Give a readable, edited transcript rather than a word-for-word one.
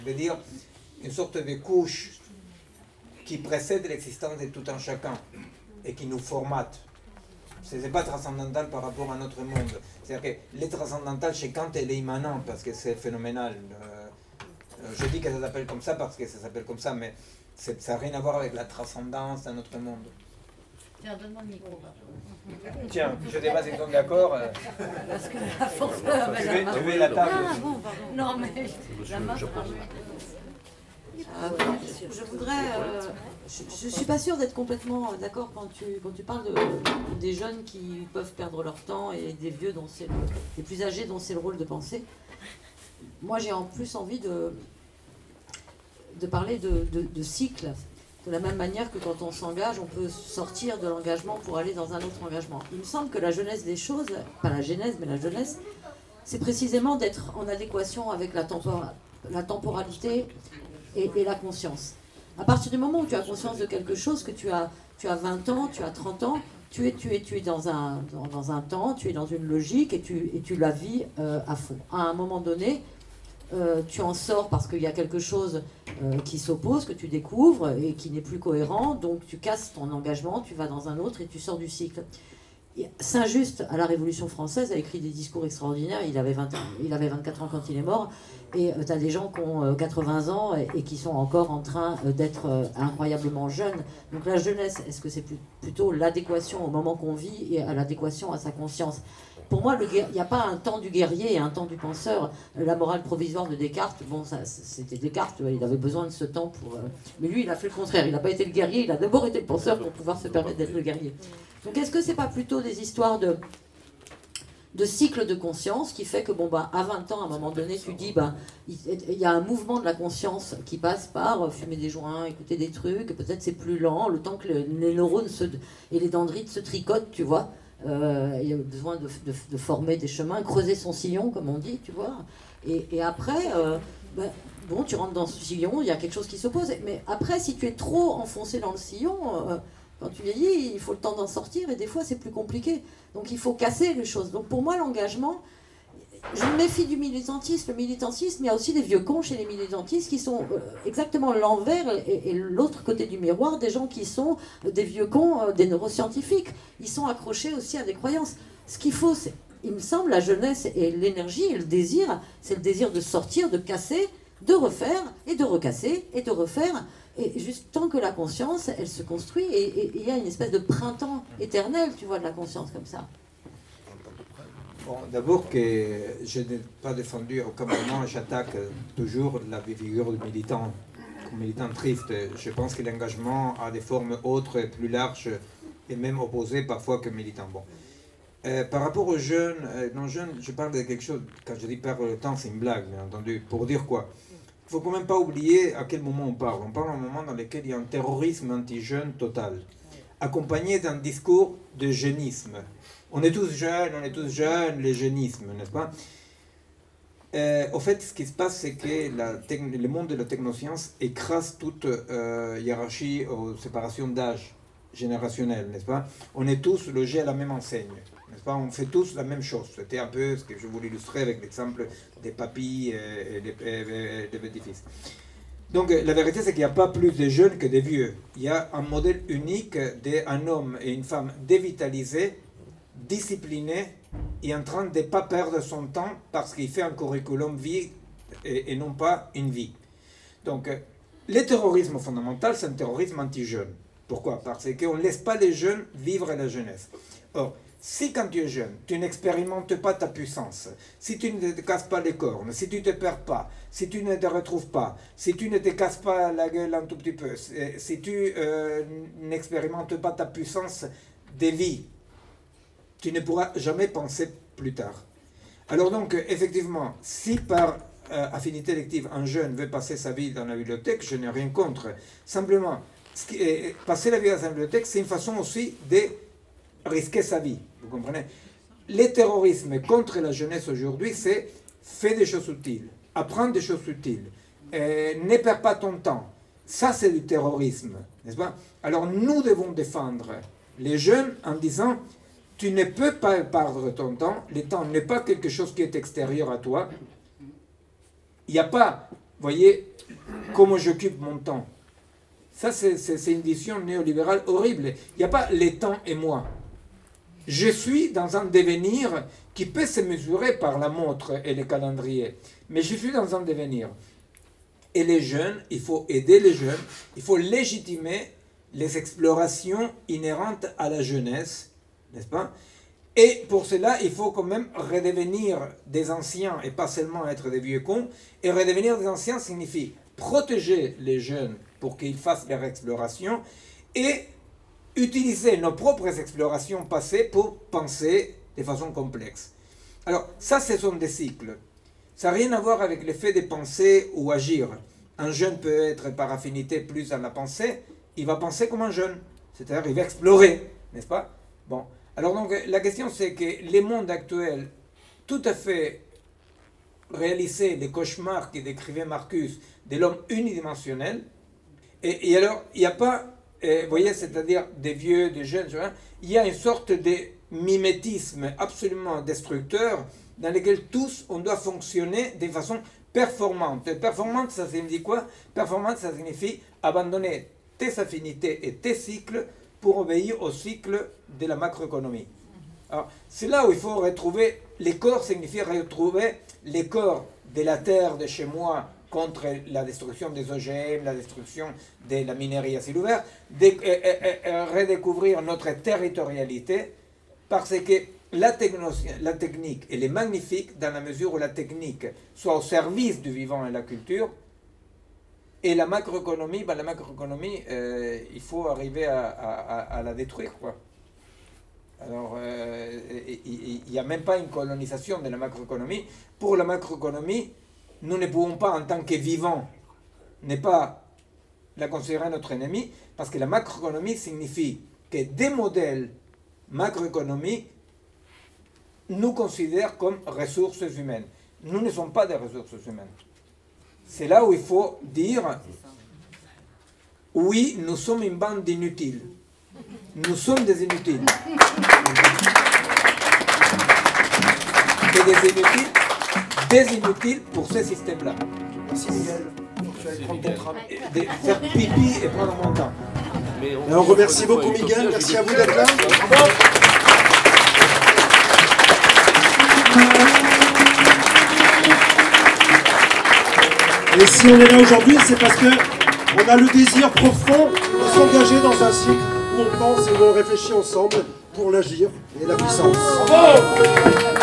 Je veux dire, une sorte de couche qui précède l'existence de tout un chacun et qui nous formate. Ce n'est pas transcendantal par rapport à notre monde. C'est-à-dire que le transcendantal chez Kant, elle est immanent parce que c'est phénoménal. Je dis que ça s'appelle comme ça parce que ça s'appelle comme ça, mais ça n'a rien à voir avec la transcendance dans notre monde. Tiens, donne-moi le micro. Tiens, je ne sais pas si ils sont d'accord. Parce que la force Je vais la table. Ah bon, pardon. Non, mais la main, je voudrais. Je suis pas sûre d'être complètement d'accord quand tu parles des jeunes qui peuvent perdre leur temps et des vieux des plus âgés dont c'est le rôle de penser. Moi, j'ai en plus envie de parler de cycle. De la même manière que quand on s'engage, on peut sortir de l'engagement pour aller dans un autre engagement. Il me semble que la jeunesse des choses, pas la genèse, mais la jeunesse, c'est précisément d'être en adéquation avec la temporalité et la conscience. À partir du moment où tu as conscience de quelque chose, que tu as 20 ans, tu as 30 ans, tu es dans un temps, tu es dans une logique et tu la vis à fond. À un moment donné, tu en sors parce qu'il y a quelque chose qui s'oppose, que tu découvres et qui n'est plus cohérent, donc tu casses ton engagement, tu vas dans un autre et tu sors du cycle. Saint-Just, à la Révolution française, a écrit des discours extraordinaires. Il avait 24 ans quand il est mort. Et tu as des gens qui ont 80 ans et qui sont encore en train d'être incroyablement jeunes. Donc la jeunesse, est-ce que c'est plutôt l'adéquation au moment qu'on vit et à l'adéquation à sa conscience? Pour moi, il n'y a pas un temps du guerrier et un temps du penseur. La morale provisoire de Descartes, bon, c'était Descartes, il avait besoin de ce temps pour... mais lui, il a fait le contraire. Il n'a pas été le guerrier, il a d'abord été le penseur pour pouvoir se permettre d'être le guerrier. Donc est-ce que c'est pas plutôt des histoires de cycle de conscience qui fait que, à 20 ans, à un moment donné, tu dis, il y a un mouvement de la conscience qui passe par fumer des joints, écouter des trucs, peut-être c'est plus lent, le temps que les neurones et les dendrites se tricotent, tu vois. Il y a besoin de former des chemins, creuser son sillon, comme on dit, tu vois. Et après, tu rentres dans ce sillon, il y a quelque chose qui s'oppose. Mais après, si tu es trop enfoncé dans le sillon, quand tu vieillis, il faut le temps d'en sortir, et des fois, c'est plus compliqué. Donc, il faut casser les choses. Donc, pour moi, l'engagement, je me méfie du militantisme. Le militantisme, il y a aussi des vieux cons chez les militantistes qui sont exactement l'envers et l'autre côté du miroir des gens qui sont des vieux cons, des neuroscientifiques. Ils sont accrochés aussi à des croyances. Ce qu'il faut, c'est, il me semble, la jeunesse et l'énergie et le désir, c'est le désir de sortir, de casser, de refaire et de recasser et de refaire. Et juste tant que la conscience, elle se construit et il y a une espèce de printemps éternel, tu vois, de la conscience comme ça. Bon, d'abord que je n'ai pas défendu aucun moment, j'attaque toujours la figure du militant, comme militant triste. Je pense que l'engagement a des formes autres, plus larges et même opposées parfois que militant. Bon. Par rapport aux jeunes, non jeunes, je parle de quelque chose, quand je dis perdre le temps, c'est une blague, bien entendu. Pour dire quoi? Il ne faut quand même pas oublier à quel moment on parle. On parle à un moment dans lequel il y a un terrorisme anti-jeune total, accompagné d'un discours de jeunisme. On est tous jeunes, les jeunismes, n'est-ce pas? Au fait, ce qui se passe, c'est que le monde de la technoscience écrase toute hiérarchie ou séparation d'âge générationnel, n'est-ce pas? On est tous logés à la même enseigne, n'est-ce pas? On fait tous la même chose. C'était un peu ce que je voulais illustrer avec l'exemple des papis et des petits-fils. Donc la vérité, c'est qu'il n'y a pas plus de jeunes que de vieux. Il y a un modèle unique d'un homme et une femme dévitalisés, discipliné et en train de ne pas perdre son temps parce qu'il fait un curriculum vie et non pas une vie. Donc, le terrorisme fondamental, c'est un terrorisme anti-jeune. Pourquoi? Parce qu'on ne laisse pas les jeunes vivre la jeunesse. Or, si quand tu es jeune, tu n'expérimentes pas ta puissance, si tu ne te casses pas les cornes, si tu ne te perds pas, si tu ne te retrouves pas, si tu ne te casses pas la gueule un tout petit peu, si tu n'expérimentes pas ta puissance de vie, tu ne pourras jamais penser plus tard. Alors donc, effectivement, si par affinité élective, un jeune veut passer sa vie dans la bibliothèque, je n'ai rien contre. Simplement, passer la vie dans la bibliothèque, c'est une façon aussi de risquer sa vie. Vous comprenez? Le terrorisme contre la jeunesse aujourd'hui, c'est faire des choses utiles, apprendre des choses utiles, ne perds pas ton temps. Ça, c'est du terrorisme, n'est-ce pas? Alors, nous devons défendre les jeunes en disant... Tu ne peux pas perdre ton temps. Le temps n'est pas quelque chose qui est extérieur à toi. Il n'y a pas voyez, comment j'occupe mon temps. Ça, c'est une vision néolibérale horrible. Il n'y a pas les temps et moi. Je suis dans un devenir qui peut se mesurer par la montre et les calendriers. Mais je suis dans un devenir. Et les jeunes, il faut aider les jeunes, il faut légitimer les explorations inhérentes à la jeunesse, n'est-ce pas? Et pour cela, il faut quand même redevenir des anciens et pas seulement être des vieux cons. Et redevenir des anciens signifie protéger les jeunes pour qu'ils fassent leurs explorations et utiliser nos propres explorations passées pour penser de façon complexe. Alors, ça, ce sont des cycles. Ça n'a rien à voir avec le fait de penser ou agir. Un jeune peut être par affinité plus à la pensée, il va penser comme un jeune, c'est-à-dire il va explorer, n'est-ce pas? Bon, alors donc la question c'est que les mondes actuels, tout à fait réaliser les cauchemars qui décrivait Marcus de l'homme unidimensionnel, et alors il n'y a pas, vous voyez, c'est-à-dire des vieux, des jeunes, il y a une sorte de mimétisme absolument destructeur dans lequel tous on doit fonctionner de façon performante. Et performante, ça signifie quoi? Performante, ça signifie abandonner tes affinités et tes cycles pour obéir au cycle de la macroéconomie. Alors, c'est là où il faut retrouver les corps, signifie retrouver les corps de la terre de chez moi contre la destruction des OGM, la destruction de la minerie à ciel ouvert, redécouvrir notre territorialité, parce que la technique, elle est magnifique dans la mesure où la technique soit au service du vivant et de la culture, et la macroéconomie, il faut arriver à la détruire, quoi. Alors, il n'y a même pas une colonisation de la macroéconomie. Pour la macroéconomie, nous ne pouvons pas, en tant que vivants, ne pas la considérer notre ennemi, parce que la macroéconomie signifie que des modèles macroéconomiques nous considèrent comme ressources humaines. Nous ne sommes pas des ressources humaines. C'est là où il faut dire, oui, nous sommes une bande d'inutiles. Nous sommes des inutiles. Et des inutiles pour ce système-là. Merci Miguel. Tu vas prendre ton tram. De faire pipi et prendre mon temps. Alors, on remercie beaucoup Miguel, merci à vous d'être là. Et si on est là aujourd'hui, c'est parce qu'on a le désir profond de s'engager dans un cycle où on pense et où on réfléchit ensemble pour l'agir et la puissance. Bravo.